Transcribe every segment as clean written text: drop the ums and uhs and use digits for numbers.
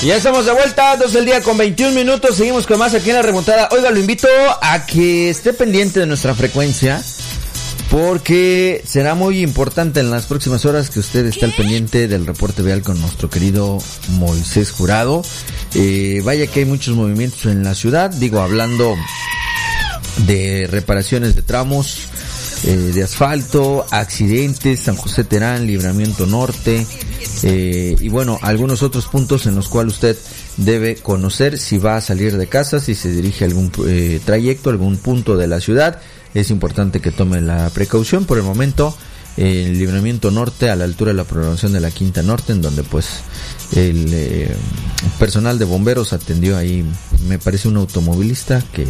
Y ya estamos de vuelta, 2 del día con 21 minutos. Seguimos con más aquí en La Remontada. Oiga, lo invito a que esté pendiente de nuestra frecuencia, porque será muy importante en las próximas horas que usted esté al pendiente del reporte vial con nuestro querido Moisés Jurado. Vaya que hay muchos movimientos en la ciudad, digo, hablando de reparaciones de tramos de asfalto, accidentes, San José Terán, Libramiento Norte, y bueno, algunos otros puntos en los cuales usted debe conocer si va a salir de casa, si se dirige a algún trayecto, algún punto de la ciudad. Es importante que tome la precaución. Por el momento, el Libramiento Norte, a la altura de la prolongación de la Quinta Norte, en donde pues el personal de bomberos atendió ahí, me parece, un automovilista que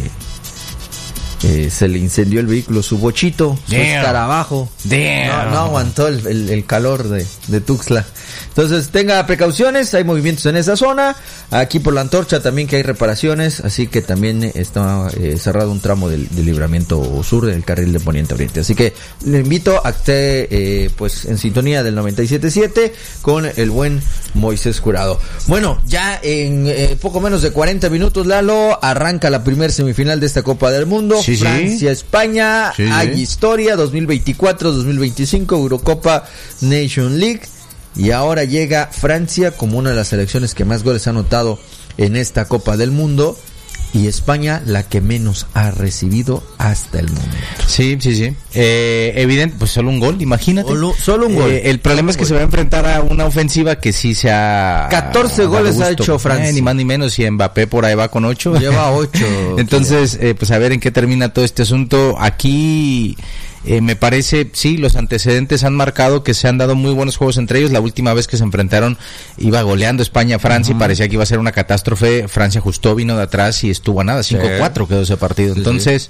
se le incendió el vehículo, su bochito, su escarabajo. No aguantó el calor de Tuxtla. Entonces tenga precauciones, hay movimientos en esa zona. Aquí por la Antorcha también que hay reparaciones, así que también está cerrado un tramo del Libramiento Sur del carril de Poniente Oriente. Así que le invito a que esté pues en sintonía del 97.7 con el buen Moisés Jurado. Bueno, ya en poco menos de 40 minutos, Lalo, arranca la primer semifinal de esta Copa del Mundo. Sí, Francia, España, hay historia, 2024, 2025, Eurocopa Nation League. Y ahora llega Francia como una de las selecciones que más goles ha anotado en esta Copa del Mundo, y España la que menos ha recibido hasta el momento. Sí. Evidente, pues solo un gol, imagínate. Solo un gol. El problema es que se va a enfrentar a una ofensiva que sí se ha... 14 goles ha hecho Francia. Ni más ni menos, y Mbappé por ahí va con 8. Lleva 8. Entonces, pues a ver en qué termina todo este asunto. Aquí... me parece, sí, los antecedentes han marcado que se han dado muy buenos juegos entre ellos. La última vez que se enfrentaron iba goleando España a Francia y parecía que iba a ser una catástrofe. Francia ajustó, vino de atrás y estuvo a nada, 5-4 quedó ese partido. Entonces,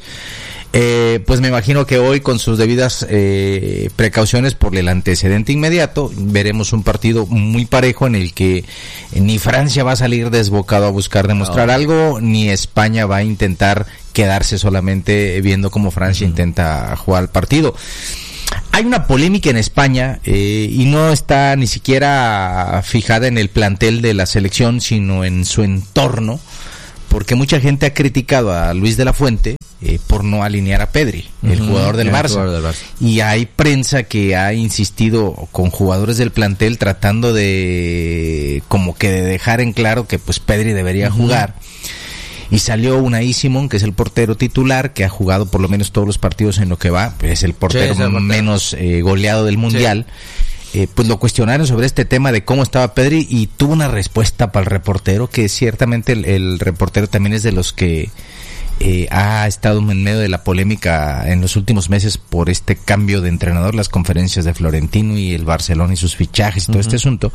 pues me imagino que hoy, con sus debidas precauciones por el antecedente inmediato, veremos un partido muy parejo en el que ni Francia va a salir desbocado a buscar demostrar algo, ni España va a intentar quedarse solamente viendo cómo Francia intenta jugar el partido. Hay una polémica en España y no está ni siquiera fijada en el plantel de la selección, sino en su entorno, porque mucha gente ha criticado a Luis de la Fuente por no alinear a Pedri, el jugador del Barça. Y hay prensa que ha insistido con jugadores del plantel tratando de como que de dejar en claro que pues Pedri debería jugar. Y salió Unai Simón, que es el portero titular, que ha jugado por lo menos todos los partidos en lo que va, es el portero menos goleado del Mundial. Pues lo cuestionaron sobre este tema de cómo estaba Pedri y tuvo una respuesta para el reportero, que ciertamente el reportero también es de los que ha estado en medio de la polémica en los últimos meses por este cambio de entrenador, las conferencias de Florentino y el Barcelona y sus fichajes y todo este asunto.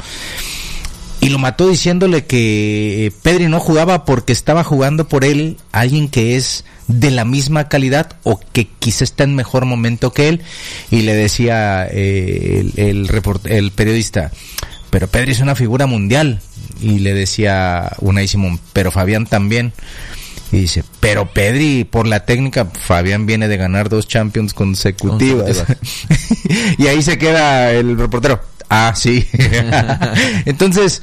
Y lo mató diciéndole que Pedri no jugaba porque estaba jugando por él alguien que es de la misma calidad o que quizá está en mejor momento que él. Y le decía el periodista, pero Pedri es una figura mundial. Y le decía Unai Simón, pero Fabián también. Y dice, pero Pedri, por la técnica, Fabián viene de ganar 2 Champions consecutivas. Y ahí se queda el reportero. Ah, sí. Entonces,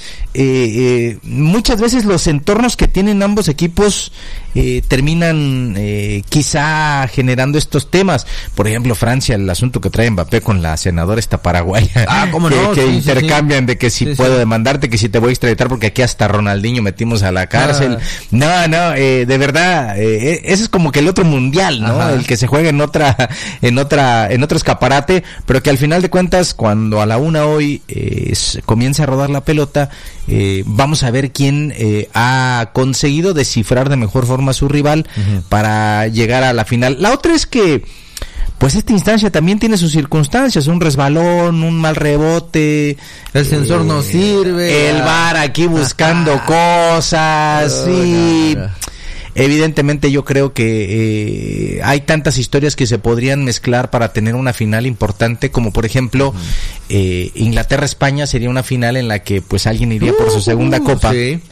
muchas veces los entornos que tienen ambos equipos terminan quizá generando estos temas. Por ejemplo, Francia, el asunto que trae Mbappé con la senadora esta paraguaya. ¿Cómo no? Que intercambian de que si puedo demandarte, que si te voy a extraditar, porque aquí hasta Ronaldinho metimos a la cárcel. De verdad, ese es como que el otro mundial, ¿no? El que se juega en otro escaparate, pero que al final de cuentas, cuando a la una hoy comienza a rodar la pelota, vamos a ver quién ha conseguido descifrar de mejor forma a su rival para llegar a la final. La otra es que pues esta instancia también tiene sus circunstancias, un resbalón, un mal rebote, el sensor no sirve, el VAR aquí buscando cosas, Evidentemente yo creo que hay tantas historias que se podrían mezclar para tener una final importante, como por ejemplo Inglaterra-España sería una final en la que pues alguien iría por su segunda copa.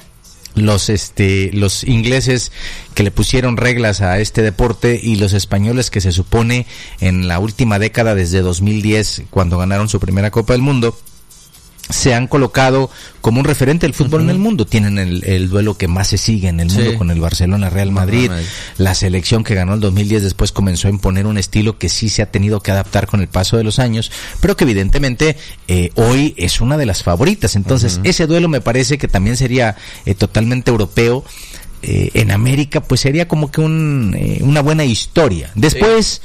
Los ingleses que le pusieron reglas a este deporte y los españoles que se supone en la última década, desde 2010, cuando ganaron su primera Copa del Mundo, se han colocado como un referente del fútbol en el mundo. Tienen el duelo que más se sigue en el mundo con el Barcelona-Real Madrid. La selección que ganó el 2010 después comenzó a imponer un estilo que sí se ha tenido que adaptar con el paso de los años, pero que evidentemente hoy es una de las favoritas. Entonces ese duelo me parece que también sería totalmente europeo. En América pues sería como que una buena historia. Después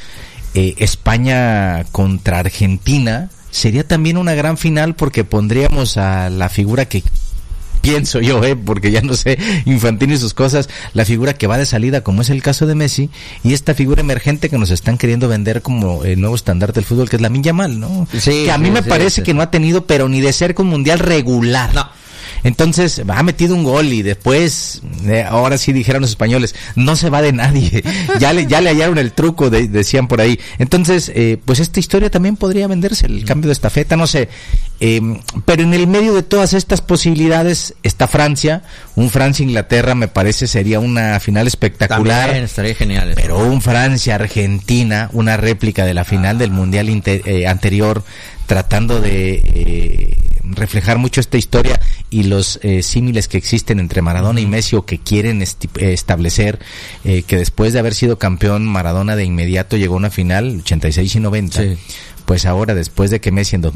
España contra Argentina sería también una gran final, porque pondríamos a la figura que pienso yo, porque ya no sé, Infantino y sus cosas, la figura que va de salida, como es el caso de Messi, y esta figura emergente que nos están queriendo vender como el nuevo estandarte del fútbol, que es Lamine Yamal, ¿no? Sí, que a mí me parece que no ha tenido, pero ni de cerca, un mundial regular. No. Entonces ha metido un gol y después, ahora sí dijeron los españoles, no se va de nadie, ya le hallaron el truco, decían por ahí. Entonces pues esta historia también podría venderse, el cambio de estafeta, no sé, pero en el medio de todas estas posibilidades está Francia. Un Francia-Inglaterra me parece sería una final espectacular. También estaría genial. Pero un Francia-Argentina, una réplica de la final del mundial anterior, tratando de reflejar mucho esta historia y los símiles que existen entre Maradona y Messi, o que quieren establecer, que después de haber sido campeón, Maradona de inmediato llegó a una final, 86 y 90. Sí. Pues ahora, después de que Messi en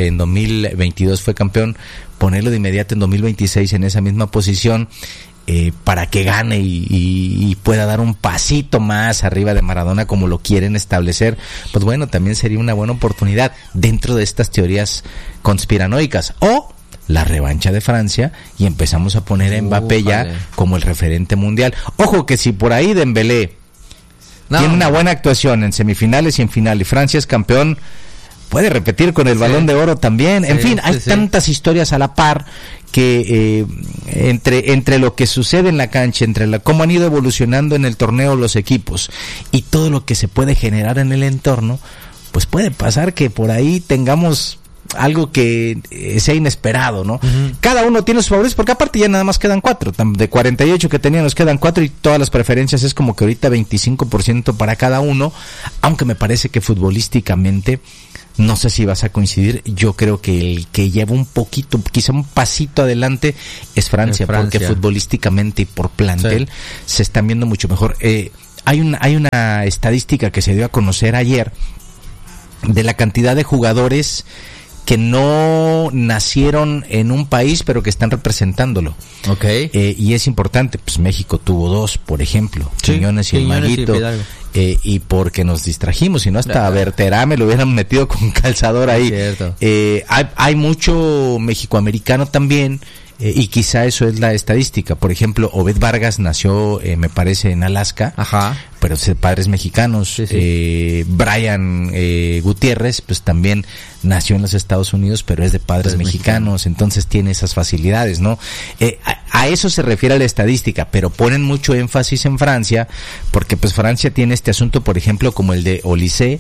2022 fue campeón, ponerlo de inmediato en 2026 en esa misma posición, para que gane y pueda dar un pasito más arriba de Maradona, como lo quieren establecer, pues bueno, también sería una buena oportunidad dentro de estas teorías conspiranoicas. O la revancha de Francia y empezamos a poner a Mbappé ya como el referente mundial. Ojo que si por ahí Dembélé tiene una buena actuación en semifinales y en final, y Francia es campeón, puede repetir con el Balón de Oro también. En fin, hay tantas historias a la par que entre lo que sucede en la cancha, entre cómo han ido evolucionando en el torneo los equipos y todo lo que se puede generar en el entorno, pues puede pasar que por ahí tengamos algo que sea inesperado, ¿no? Cada uno tiene sus favoritos, porque aparte ya nada más quedan 4, de 48 que tenían nos quedan 4, y todas las preferencias es como que ahorita 25% para cada uno, aunque me parece que futbolísticamente, no sé si vas a coincidir, yo creo que el que lleva un poquito, quizá un pasito adelante es Francia, porque futbolísticamente y por plantel se están viendo mucho mejor. Hay una estadística que se dio a conocer ayer de la cantidad de jugadores que no nacieron en un país, pero que están representándolo. Okay. Y es importante, pues México tuvo 2, por ejemplo, Quiñones y el Maguito, y porque nos distrajimos, y no hasta Berterame me lo hubieran metido con calzador ahí. Hay mucho mexicoamericano también, y quizá eso es la estadística. Por ejemplo, Obed Vargas nació, me parece, en Alaska, pero de padres mexicanos. Brian Gutiérrez, pues también nació en los Estados Unidos, pero es de padres mexicanos, entonces tiene esas facilidades, ¿no? A eso se refiere a la estadística, pero ponen mucho énfasis en Francia, porque pues Francia tiene este asunto, por ejemplo, como el de Olise,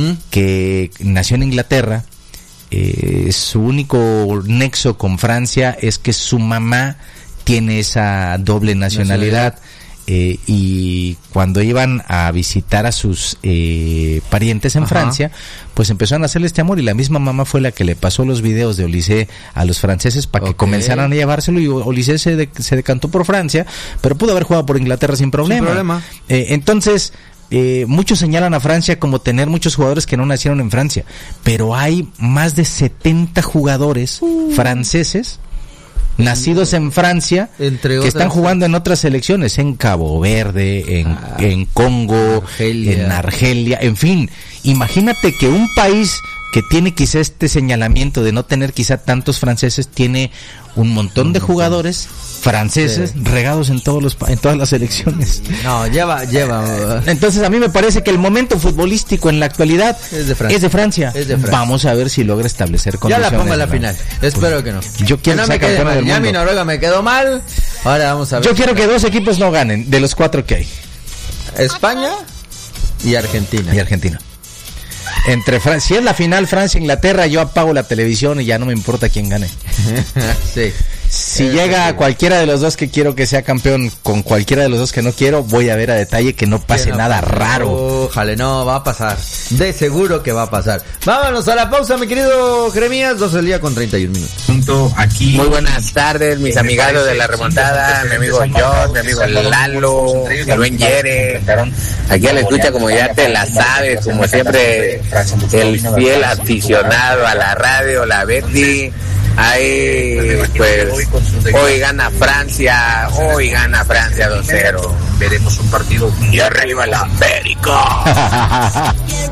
que nació en Inglaterra. Su único nexo con Francia es que su mamá tiene esa doble nacionalidad. Y cuando iban a visitar a sus parientes en Francia, pues empezaron a hacerle este amor, y la misma mamá fue la que le pasó los videos de Olise a los franceses para que comenzaran a llevárselo, y Olise se decantó por Francia, pero pudo haber jugado por Inglaterra sin problema. Entonces muchos señalan a Francia como tener muchos jugadores que no nacieron en Francia, pero hay más de 70 jugadores franceses nacidos en Francia, que están jugando en otras selecciones, en Cabo Verde, en Congo, en Argelia, en fin. Imagínate que un país que tiene quizá este señalamiento de no tener quizá tantos franceses, tiene un montón de jugadores franceses regados en todas las selecciones. No, lleva. Entonces a mí me parece que el momento futbolístico en la actualidad es de Francia. Vamos a ver si logra establecer condiciones. Ya la pongo en la final. Espero que no. Yo quiero que sea campeón del mundo. Ya mi Noruega me quedó mal. Ahora vamos a ver. Yo quiero que 2 equipos no ganen de los 4 que hay. España y Argentina. Entre si es la final Francia-Inglaterra, yo apago la televisión y ya no me importa quién gane. Sí. Si llega cualquiera de los dos que quiero que sea campeón con cualquiera de los dos que no quiero, voy a ver a detalle que no pase nada raro. Ojalá, no, va a pasar. De seguro que va a pasar. Vámonos a la pausa, mi querido Jeremías. 12 del día con 31 minutos. Aquí. Muy buenas tardes, mis amigados de la remontada, mi amigo George, mi amigo Lalo, el buen Yere. Aquí a la escucha, como ya te la sabes, como siempre, el fiel aficionado a la radio, la Betty. Ahí, pues, hoy gana Francia 2-0. Veremos un partido y arriba la América.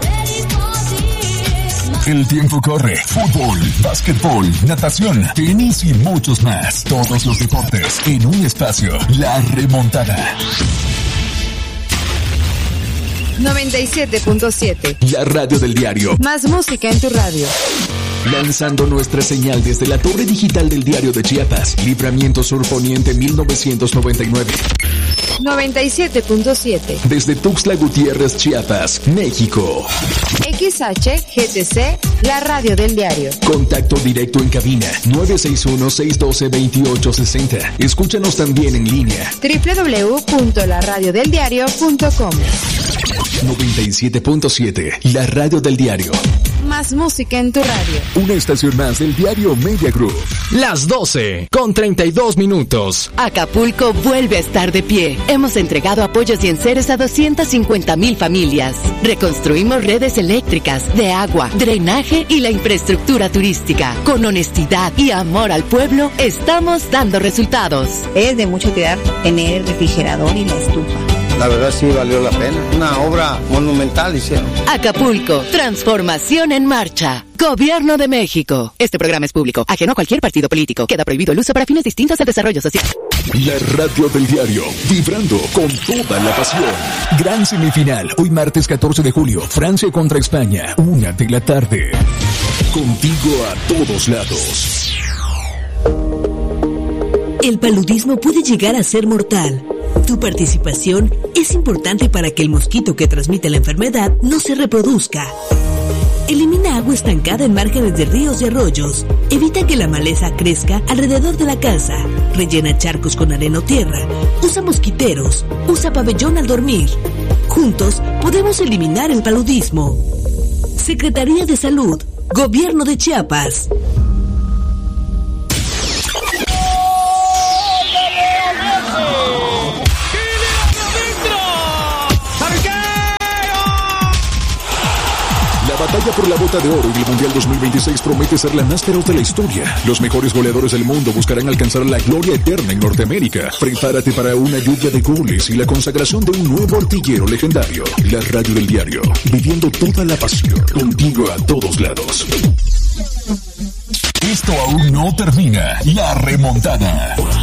El tiempo corre. Fútbol, básquetbol, natación, tenis y muchos más. Todos los deportes en un espacio. La remontada. 97.7. La radio del diario. Más música en tu radio. Lanzando nuestra señal desde la torre digital del Diario de Chiapas. Libramiento Sur Poniente 1999. 97.7. Desde Tuxtla Gutiérrez, Chiapas, México. XHGTC, la radio del diario. Contacto directo en cabina 961-612-2860. Escúchanos también en línea. www.laradiodeldiario.com. 97.7, la radio del diario. Más música en tu radio. Una estación más del diario Media Group. Las 12 con 32 minutos. Acapulco vuelve a estar de pie. Hemos entregado apoyos y enseres a 250,000 familias. Reconstruimos redes eléctricas, de agua, drenaje y la infraestructura turística. Con honestidad y amor al pueblo, estamos dando resultados. Es de mucho cuidar tener el refrigerador y la estufa. La verdad sí valió la pena. Una obra monumental hicieron. Acapulco, transformación en marcha. Gobierno de México. Este programa es público, ajeno a cualquier partido político. Queda prohibido el uso para fines distintos al desarrollo social. La radio del diario, vibrando con toda la pasión. Gran semifinal, hoy martes 14 de julio, Francia contra España, 1 de la tarde. Contigo a todos lados. El paludismo puede llegar a ser mortal. Tu participación es importante para que el mosquito que transmite la enfermedad no se reproduzca. Elimina agua estancada en márgenes de ríos y arroyos. Evita que la maleza crezca alrededor de la casa. Rellena charcos con arena o tierra. Usa mosquiteros. Usa pabellón al dormir. Juntos podemos eliminar el paludismo. Secretaría de Salud. Gobierno de Chiapas. La batalla por la bota de oro y el Mundial 2026 promete ser la más feroz de la historia. Los mejores goleadores del mundo buscarán alcanzar la gloria eterna en Norteamérica. Prepárate para una lluvia de goles y la consagración de un nuevo artillero legendario. La radio del diario, viviendo toda la pasión, contigo a todos lados. Esto aún no termina. La remontada.